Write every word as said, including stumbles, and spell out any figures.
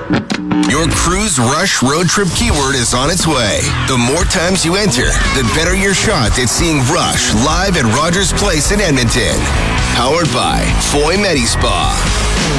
Your Cruise Rush road trip keyword is on its way. The more times you enter, the better your shot at seeing Rush live at Rogers Place in Edmonton. Powered by Foy Medi Spa.